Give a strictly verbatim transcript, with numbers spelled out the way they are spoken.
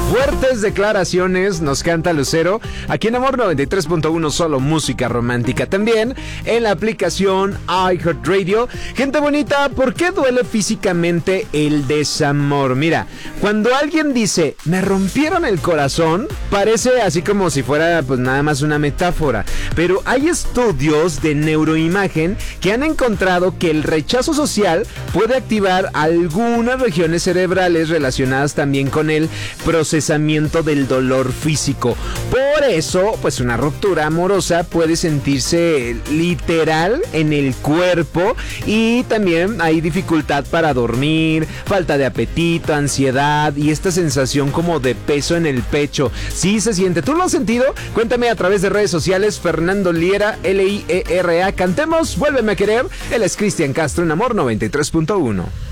Fuertes declaraciones nos canta Lucero aquí en Amor noventa y tres punto uno, solo música romántica. También en la aplicación iHeartRadio. Gente bonita, ¿por qué duele físicamente el desamor? Mira, cuando alguien dice me rompieron el corazón, parece así como si fuera pues nada más una metáfora, pero hay estudios de neuroimagen que han encontrado que el rechazo social puede activar algunas regiones cerebrales relacionadas también con el procesamiento del dolor físico. Por eso, pues una ruptura amorosa puede sentirse literal en el cuerpo, y también hay dificultad para dormir, falta de apetito, ansiedad y esta sensación como de peso en el pecho. ¿Sí se siente? ¿Tú lo has sentido? Cuéntame a través de redes sociales. Fernando Liera, L I E R A. Cantemos Vuélveme a querer. Él es Cristian Castro en Amor noventa y tres punto uno.